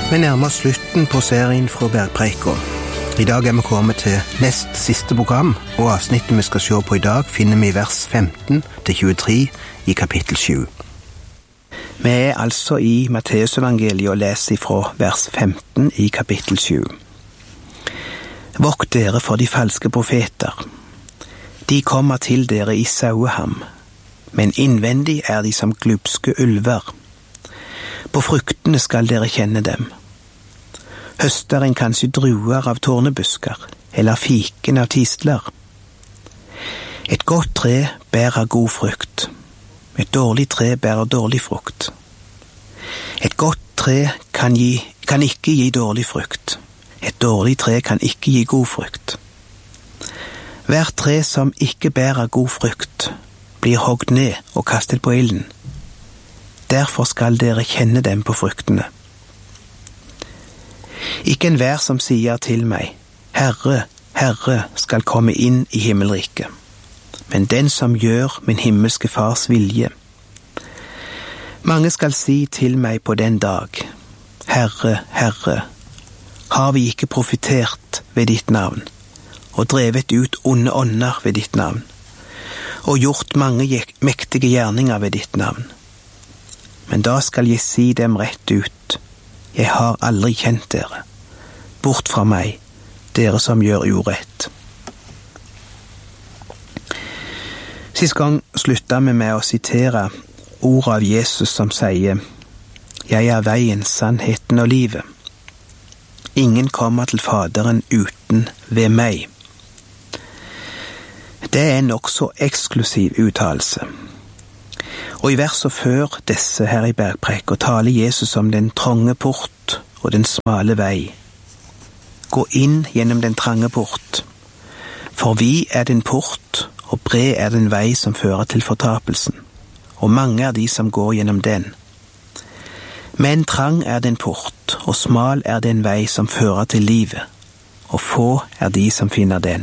Vi nærmer slutten på serien fra Bergpreika. I dag vi kommet til nest siste program, og avsnittet vi skal se på i dag finner vi i vers 15-23 i kapittel 7. Vi altså i Matteusevangeliet og leser fra vers 15 i kapittel 7. Vokt dere for de falske profeter. De kommer til dere i saueham, men innvendig de som glupske ulver. På fruktene skal dere kjenne dem. Høster en kanskje druer av tornebusker, eller fiken av tisler. Et godt tre bærer god frukt. Et dårlig tre bærer dårlig frukt. Et godt tre kan ikke gi dårlig frukt. Et dårlig tre kan ikke gi god frukt. Hvert tre som ikke bærer god frukt, blir hogd ned og kastet på ilden. Derfor skal dere kjenne dem på fruktene. Ikke enhver som sier til meg, Herre, Herre, skal komme inn i himmelriket, men den som gjør min himmelske fars vilje. Mange skal si til meg på den dag, Herre, Herre, har vi ikke profetert ved ditt navn, og drevet ut onde ånder ved ditt navn, og gjort mange mektige gjerninger ved ditt navn? Men da skal jeg si dem rett ut, jeg har aldri kjent dere. Bort fra meg, dere som gjør urett. Sist gang slutta vi med å sitere ordet av Jesus som sier, jeg er veien, sannheten og livet. Ingen kommer til Faderen uten ved meg. Det en også eksklusiv uttalelse. Og i verset før disse her i Bergpreika taler Jesus om den trange port og den smale vei. Gå inn gjennom den trange port, for vi den port, og bred den vei som fører til fortapelsen, og mange de som går gjennom den. Men trang den port, og smal den vei som fører til livet, og få de som finner den.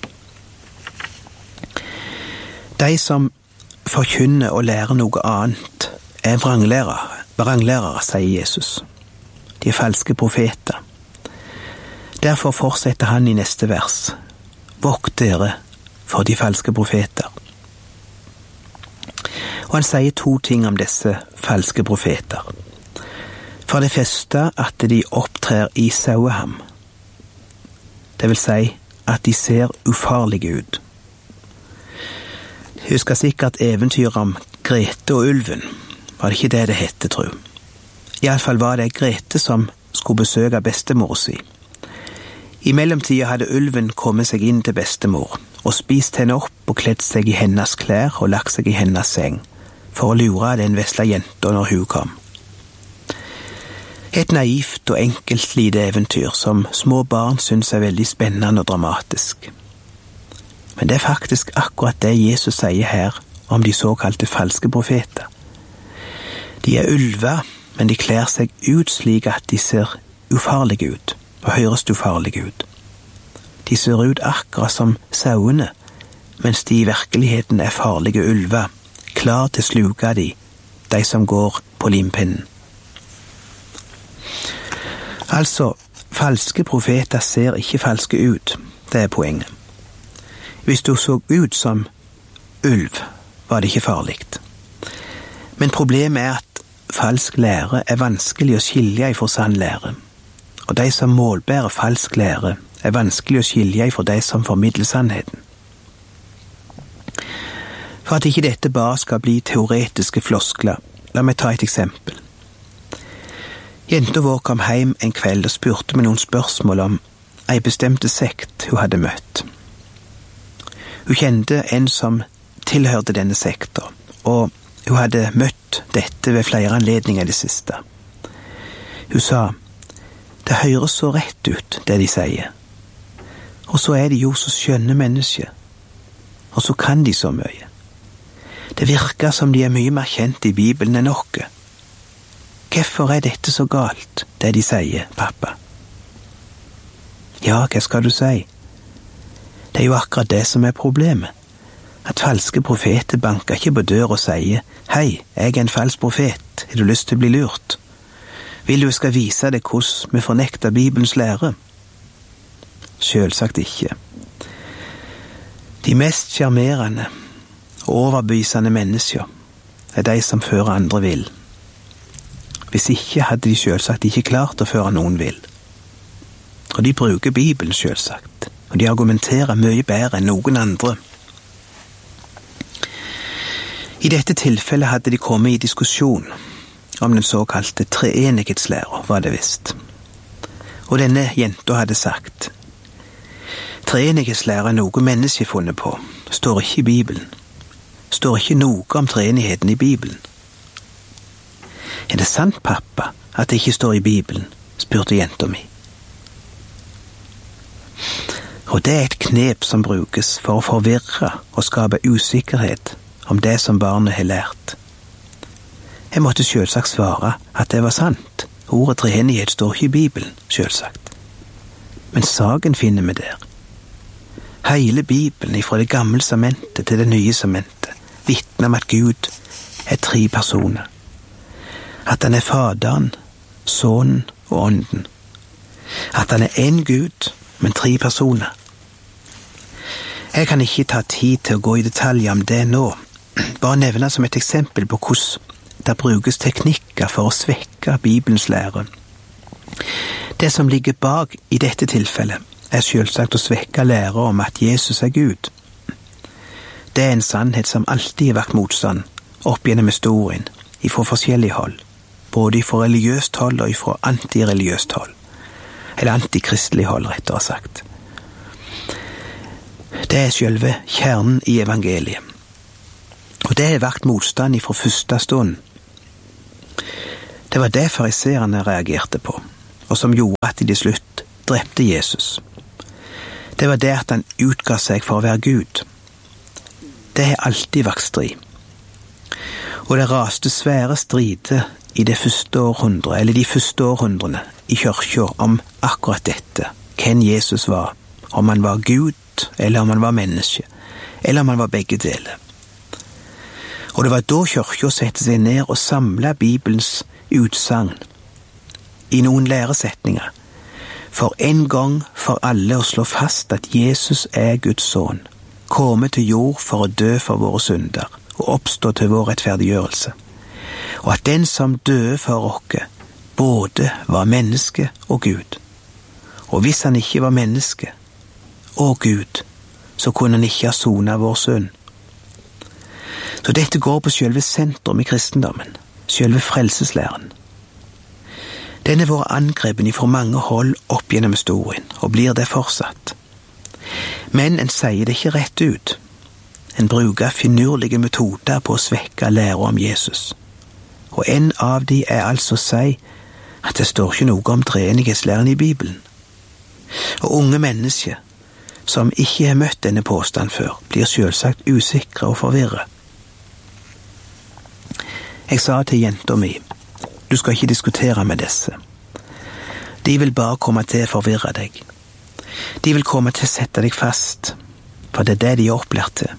De som forkynner og lærer noe annet vranglærere, sier Jesus. De falske profeter. Derfor fortsetter han i neste vers. Vokt dere for de falske profeter. Og han sier to ting om disse falske profeter. For det første at de opptrer i saueham. Det vil si at de ser ufarlige ut. Husker sikkert eventyret om Grete og ulven. Var det ikke det hette, tro? I alle fall var det Grete som skulle besøke bestemor si. I mellomtida hadde ulven kommet seg inn til bestemor og spist henne opp og kledd seg i hennes klær og lagt seg i hennes seng for å lure den vesle jenta når hun kom. Et naivt og enkelt lite eventyr som små barn synes veldig spennende og dramatisk. Men det faktisk akkurat det Jesus sier her om de såkalte falske profeter. De ulver, men de klær seg ut slik at de ser ufarlige ut, og høres ufarlige ut. De ser ut akkurat som sauene, mens de i virkeligheten farlige ulver, klar til å sluke de som går på limpinnen. Altså, falske profeter ser ikke falske ut, det poenget. Hvis du så ut som ulv, var det ikke farligt. Men problemet at falsk lære vanskelig å skilje fra sann lære. Og de som målbærer falsk lære vanskelig å skilje fra de som formidler sannheten. For at ikke dette bare skal bli teoretiske floskler, la meg ta et eksempel. Jenta vår kom hjem en kveld og spurte meg noen spørsmål om en bestemte sekt hun hadde møtt. Hun kjente en som tilhørte denne sekta, og hun hadde møtt dette ved flere anledninger det siste. Hun sa, det høres så rett ut, det de sier. Og så de jo så skjønne mennesker. Og så kan de så mye. Det virker som de mye mer kjent i Bibelen enn oss. Hvorfor dette så galt, det de sier, pappa? Ja, hva skal du si? Det jo akkurat det som problemet. At falske profeter banker ikke på dør og sier, hei, jeg en falsk profet, har du lyst til å bli lurt? Vil du skal vise deg hvordan vi fornekter Bibelens lære? Selvsagt ikke. De mest sjarmerende og overbevisende mennesker er de som fører andre vill. Hvis ikke hadde de selvsagt ikke klart å føre noen vill. Og de bruker Bibelen selvsagt, og de argumenterer mye bedre enn noen andre. I dette tilfellet hadde de kommet i diskusjon om den såkalte treenighetslæra, var det visst. Og denne jenta hadde sagt: treenighetslæra er noe mennesket funnet på, står ikke i Bibelen. Står ikke noe om treenigheten i Bibelen. Er det sant, pappa, at det ikke står i Bibelen? Spurte jenta mi. Og det er et knep som brukes for å forvirre og skape usikkerhet om det som barnet har lært. Jeg måtte selvsagt svare at det var sant. Ordet treenighet står ikke i Bibelen, selvsagt. Men saken finner vi der. Hele Bibelen fra det gamle samentet til det nye samentet vitner om at Gud er 3 personer. At han er Faderen, Sønnen og Ånden. At han er en Gud, men 3 personer. Jeg kan ikke ta tid til å gå i detaljer om det nå, bare nevne som et eksempel på hvordan det brukes teknikker for å svekke Bibelens lære. Det som ligger bak i dette tilfellet er selvsagt å svekke lære om at Jesus er Gud. Det er en sannhet som alltid har vært motstand opp gjennom historien, ifra forskjellige hold, både ifra religiøst hold og ifra antireligiøst hold, eller antikristelig hold, rettere sagt. Det er selve kjernen i evangeliet. Og det har vært motstand ifra første stund. Det var det fariseerne reagerte på, og som gjorde at de til slutt drepte Jesus. Det var det at han utga seg for å være Gud. Det har alltid vært strid. Og det raste svære strider i det første århundret, eller de første århundrene i kirka om akkurat dette, hvem Jesus var, om han var Gud, eller om han var menneske, eller om han var begge deler. Og det var da kirka satte seg ned og samlet Bibelens utsagn i noen læresetninger, for en gang for alle å slå fast at Jesus er Guds sønn, kommet til jord for å dø for våre synder og oppstå til vår rettferdiggjørelse, og at den som døde for oss både var menneske og Gud. Og hvis han ikke var menneske og Gud, så kunne han ikke ha sonet vår synd. Så dette går på selve sentrum i kristendommen, selve frelseslæren. Den har vært angrepen fra mange hold opp gjennom historien, og blir det fortsatt. Men en sier det ikke rett ut. En bruker finurlige metoder på å svekke lære om Jesus. Og en av de er altså å si at det står ikke noe om treenighetslæren i Bibelen. Og unge mennesker som ikke har møtt denne påstand før, blir selvsagt usikre og forvirret. Jeg sa til jenta mi, du skal ikke diskutere med disse. De vil bare komme til å forvirre deg. De vil komme til å sette deg fast, for det er det de er opplært til.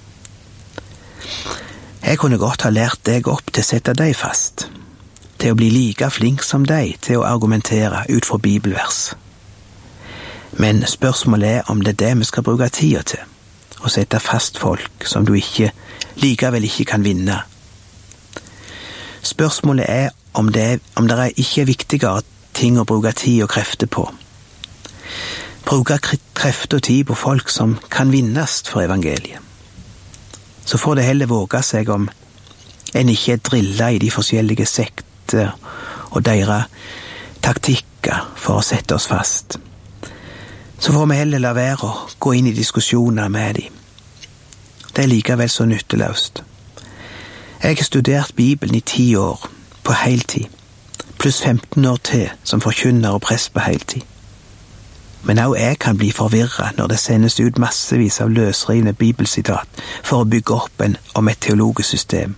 Jeg kunne godt ha lært deg opp til å sette deg fast, til å bli like flink som deg til å argumentere ut fra bibelvers. Men spørsmålet er om det er det vi skal bruke tida til, å sette fast folk som du likevel ikke kan vinne. Spørsmålet er om det ikke er viktigere ting å bruke tid og krefter på. Bruke krefter og tid på folk som kan vinnes for evangeliet. Så får det heller våge seg om en ikke er drillet i de forskjellige sekter og deres taktikker for å sette oss fast. Så får vi heller la være å gå inn i diskusjoner med dem. Det er likevel så nytteløst. Jeg har studert Bibelen i 10 år, på heltid, pluss 15 år til som forkynner og prest på heltid. Men også jeg kan bli forvirret når det sendes ut massevis av løsrivende bibelsitat for å bygge opp om et teologisk system.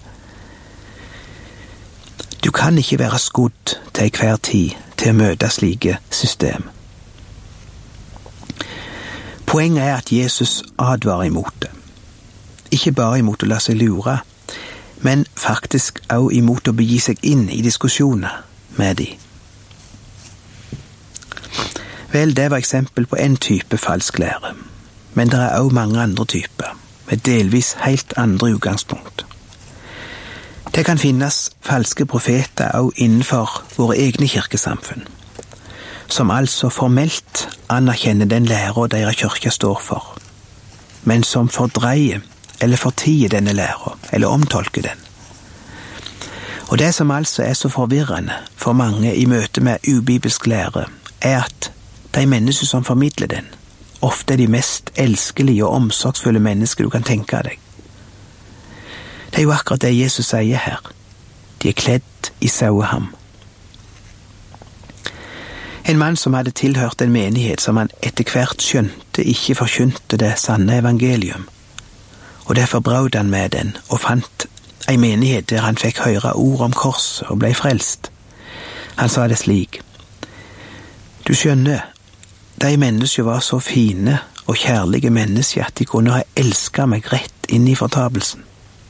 Du kan ikke være skodd til hver tid til å møte slike system. Poenget er at Jesus advarer imot det. Ikke bare imot å la seg lure, men faktisk også imot å begi seg inn i diskusjoner med dem. Vel, det var eksempel på en type falsk lære, men det er også mange andre typer, med delvis helt andre utgangspunkt. Det kan finnes falske profeter også innenfor våre egne kirkesamfunn, som altså formelt anerkjenner den lære deres kirke står for, men som fordreier eller fortier denne lære, eller omtolker den. Og det som altså er så forvirrende for mange i møte med ubibelsk lære, er at de mennesker som formidler den, ofte er de mest elskelige og omsorgsfulle mennesker du kan tenke deg. Det er jo akkurat det Jesus sier her. De er kledd i saueham. En mann som hadde tilhørt en menighet som han etter hvert skjønte ikke forkynte det sanne evangelium, og derfor brød han med den og fant en menighet der han fikk høre ord om korset og ble frelst. Han sa det slik: Du skjønner, de mennesker var så fine og kjærlige mennesker at de kunne ha elsket meg rett inn i fortapelsen.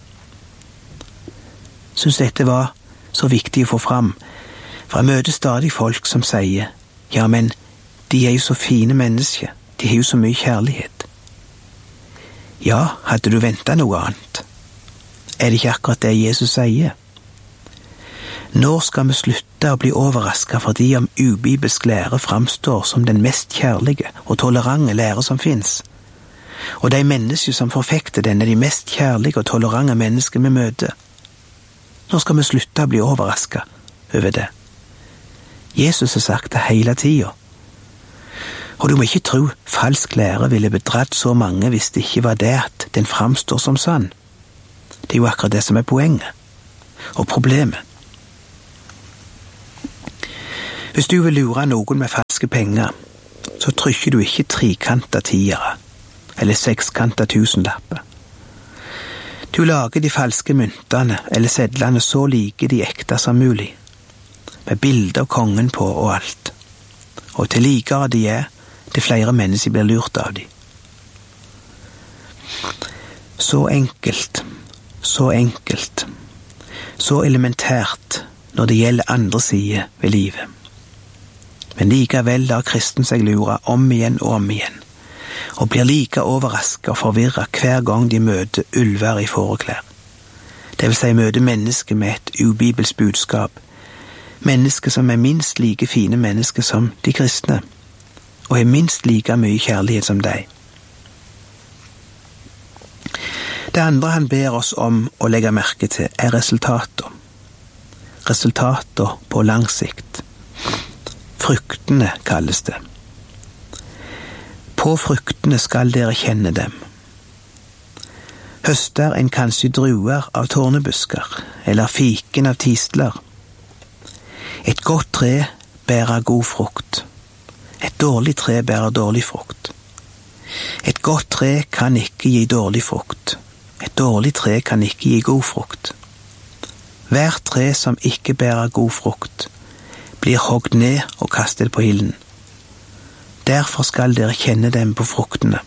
Synes dette var så viktig å få fram, for jeg møter stadig folk som sier: Ja, men de er jo så fine mennesker, de har jo så mye kjærlighet. Ja, hadde du ventet noe annet? Er det ikke akkurat det Jesus sier? Når skal vi slutte å bli overrasket fordi om ubibelsk lære framstår som den mest kjærlige og tolerante lære som finnes? Og de mennesker som forfekter den er de mest kjærlige og tolerante mennesker vi møter. Når skal vi slutte å bli overrasket over det? Jesus har sagt det hele tiden. Og du må ikke tro falsk lære ville bedratt så mange hvis det ikke var det at den framstår som sann. Det er jo akkurat det som er poenget, og problemet. Hvis du vil lure noen med falske penger, så trykker du ikke trikanta tiere, eller sekskanta tusenlapper. Du lager de falske myntene eller sedlene så like de ekte som mulig, med bilder av kongen på og alt. Og til likere de er, til flere mennesker blir lurt av de. Så enkelt, så elementært når det gjelder andre sider ved livet. Men likevel lar kristen seg lure om igjen og om igjen, og blir like overrasket og forvirret hver gang de møter ulver i fåreklær. Det vil si møter mennesker med et ubibelsk budskap, mennesker som er minst like fine mennesker som de kristne, og har minst like mye kjærlighet som deg. Det andre han ber oss om å legge merke til er resultater. Resultater på lang sikt. Fruktene kalles det. På fruktene skal dere kjenne dem. Høster en kanskje druer av tårnebusker, eller fiken av tistler. Et godt tre bærer god frukt. Et dårlig tre bærer dårlig frukt. Et godt tre kan ikke gi dårlig frukt. Et dårlig tre kan ikke gi god frukt. Hvert tre som ikke bærer god frukt, blir hogd ned og kastet på ilden. Derfor skal dere kjenne dem på fruktene.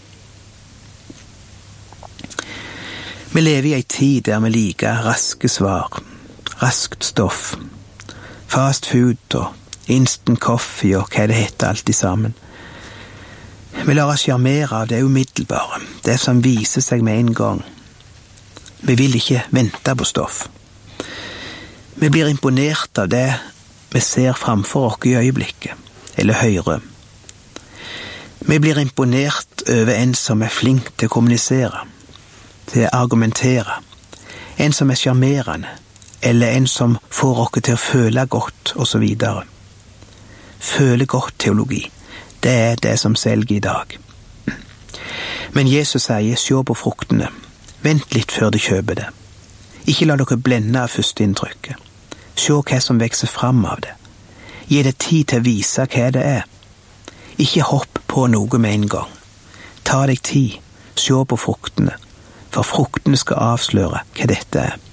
Vi lever i en tid der vi liker raske svar, raskt stoff, fast food og instant coffee og hva det heter alt i sammen. Vi lar oss sjarmere av det umiddelbare, det som viser seg med en gang. Vi vil ikke vente på stoff. Vi blir imponert av det vi ser framfor oss i øyeblikket, eller hører. Vi blir imponert over en som er flink til å kommunisere, til å argumentere, en som er sjarmerende, eller en som får oss til å føle godt, og så videre. Føle godt teologi, det er det som selger i dag. Men Jesus sier, se på fruktene, vent litt før du kjøper det. Ikke la dere blende av førsteinntrykket. Se hva som vekser fram av det. Gi det tid til å vise hva det er. Ikke hopp på noe med en gang. Ta deg tid, se på fruktene, for fruktene skal avsløre hva dette er.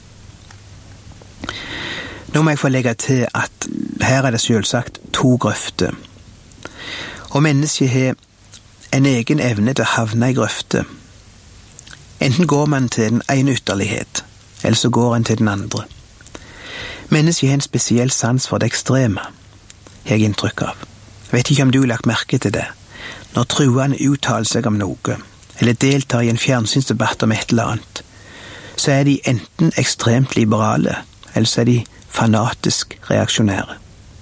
Nå må jeg få legge til at her er det selvsagt 2 grøfter. Og mennesket har en egen evne til å havne i grøfter. Enten går man til den ene ytterlighet, eller så går en til den andre. Mennesket har en spesiell sans for det ekstreme, har jeg inntrykk av. Jeg vet ikke om du har lagt merke til det. Når truende uttaler seg om noe, eller deltar i en fjernsynsdebatt om et eller annet, så er de enten ekstremt liberale, eller så er de fanatisk reaksjonære.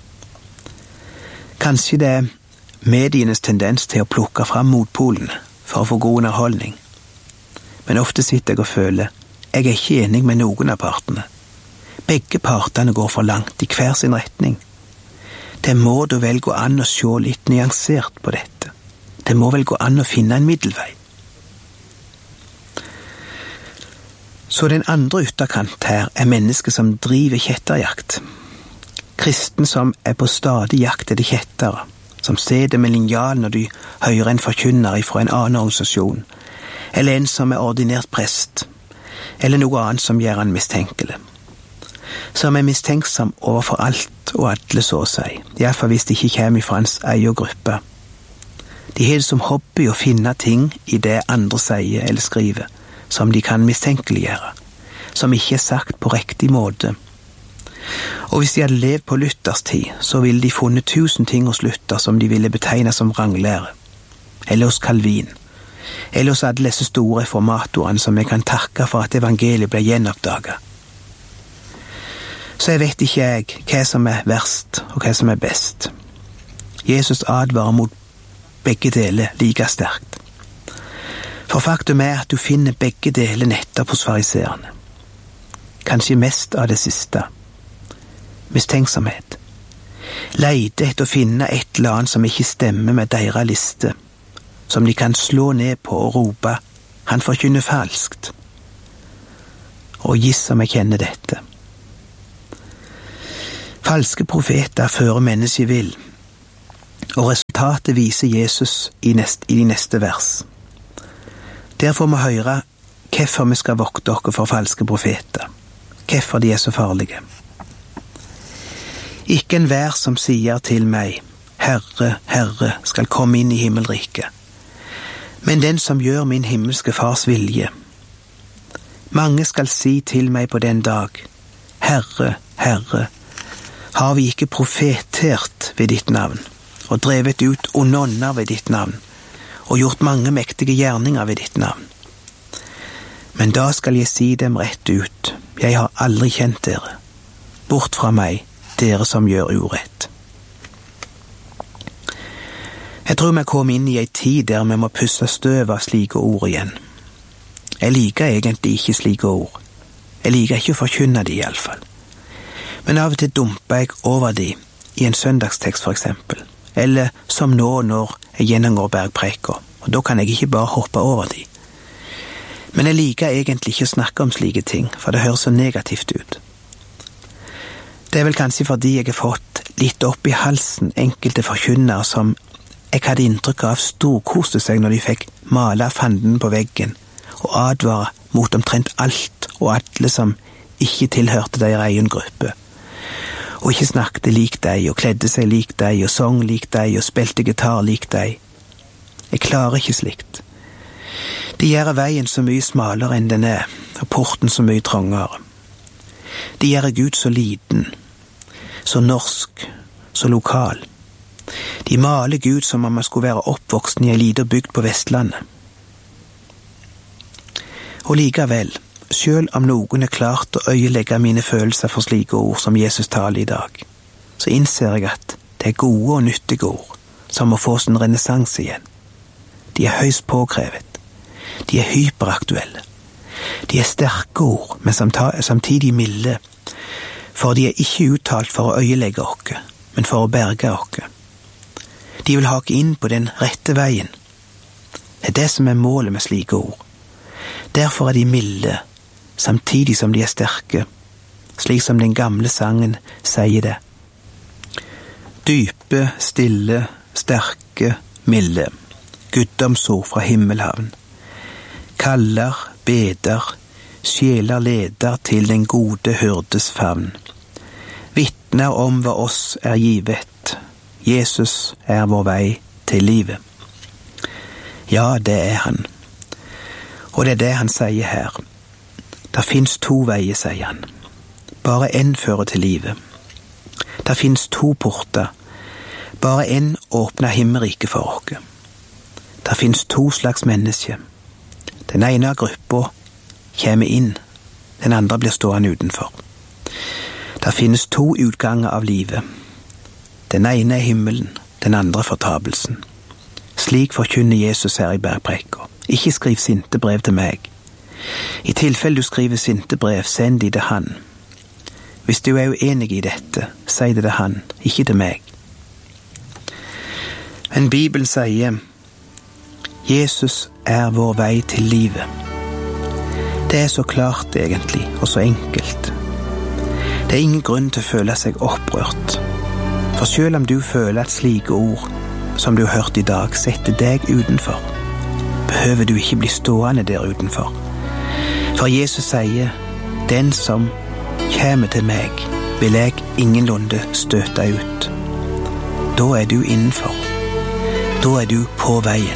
Kanskje det er medienes tendens til å plukke fram motpolene for å få god underholdning. Men ofte sitter jeg og føler, jeg er ikke enig med noen av partene. Begge partene går for langt i hver sin retning. Det må da vel gå an å se litt nyansert på dette. Det må vel gå an å finne en middelvei. Så den andre ytterkant her er mennesker som driver kjetterjakt. Kristen som er på stadig jakt etter kjettere, som sitter med linjal når de hører en forkynner fra en annen organisasjon, eller en som er ordinert prest, eller noe annet som gjør han mistenkelig. Som er mistenksom overfor alt og alle, så å si, i hvert fall hvis de ikke kommer fra hans egen gruppe. De har det som hobby å finne ting i det andre sier eller skriver, som de kan mistenkeliggjøre, som ikke er sagt på riktig måte. Og hvis de hadde levd på Luthers tid, så ville de funnet 1000 ting hos Luther som de ville betegne som vranglære, eller hos Calvin, eller hos alle disse store reformatorene som jeg kan takke for at evangeliet ble gjenoppdaget. Så jeg vet ikke hva som er verst og hva som er best. Jesus advarer mot begge deler like sterkt. For faktum er at du finner begge deler nettopp hos fariseerne. Kanskje mest av det siste. Mistenksomhet. Leide etter å finne et eller annet som ikke stemmer med deres liste, som de kan slå ned på og rope, han forkynner falskt. Og giss om jeg kjenner dette. Falske profeter fører mennesket vill, og resultatet viser Jesus i de neste vers. Der får vi høre hvorfor vi skal vokte oss for falske profeter, hvorfor de er så farlige. Ikke enhver som sier til meg, Herre, Herre, skal komme inn i himmelriket, men den som gjør min himmelske fars vilje. Mange skal si til meg på den dag, Herre, Herre, har vi ikke profetert ved ditt navn, og drevet ut onde ånder ved ditt navn, og gjort mange mektige gjerninger ved ditt navn. Men da skal jeg si dem rett ut, jeg har aldri kjent dere. Bort fra meg, dere som gjør urett. Jeg tror vi kom inn i en tid der vi må pusse støv av slike ord igjen. Jeg liker egentlig ikke slike ord. Jeg liker ikke å forkynne de i alle fall. Men av og til dumper jeg over de i en søndagstekst for eksempel, eller som nå når jeg gjennomgår bergpreker, og da kan jeg ikke bare hoppe over de. Men jeg liker egentlig ikke å snakke om slike ting, for det høres så negativt ut. Det er vel kanskje fordi jeg har fått litt opp i halsen enkelte forkynnere som jeg hadde inntrykk av storkoste seg når de fikk male fanden på veggen og advare mot omtrent alt og alle som ikke tilhørte deres egen gruppe, og ikke snakket lik deg, og kledde seg lik deg, og sang lik deg, og spilte gitar lik deg. Jeg klarer ikke slikt. De gjør veien så mye smalere enn den er, og porten så mye trangere. De gjør Gud så liten, så norsk, så lokal. De maler Gud som om man skulle være oppvoksen i en liten bygd på Vestlandet. Og likevel, selv om noen er klart å øyelegge mine følelser for slike ord som Jesus taler i dag, så innser jeg at det er gode og nyttige ord som må få sin renessanse igjen. De er høyst påkrevet. De er hyperaktuelle. De er sterke ord, men samtidig milde, for de er ikke uttalt for å øyelegge oss, men for å berge oss. De vil hake inn på den rette veien. Det er det som er målet med slike ord. Derfor er de milde, samtidig som de er sterke, slik som den gamle sangen sier det. Dype, stille, sterke, milde, guddomsord fra himmelhavn. Kaller, beder, sjeler leder til den gode hyrdes favn. Vittner om hva oss er givet, Jesus er vår vei til livet. Ja, det er han. Og det er det han sier her. Det finnes 2 veier, sier han. Bare en fører til livet. Det finnes 2 porter. Bare en åpner himmelriket for oss. Der finnes 2 slags mennesker. Den ene av gruppa kommer inn, den andre blir stående utenfor. Der finnes 2 utganger av livet. Den ene er himmelen, den andre fortapelsen. Slik forkynner Jesus her i bergpreika. Ikke skriv sintebrev til meg. I tilfelle du skriver sintebrev, send de til han. Hvis du er uenig i dette, si det til han, ikke til meg. Men Bibelen sier, Jesus er vår vei til livet. Det er så klart egentlig, og så enkelt. Det er ingen grunn til å føle seg opprørt. For selv om du føler at slike ord, som du har hørt i dag, setter deg utenfor, behøver du ikke bli stående der utenfor. For Jesus sier, den som kommer til meg, vil jeg ingenlunde støte ut. Da er du innenfor. Da er du på veien.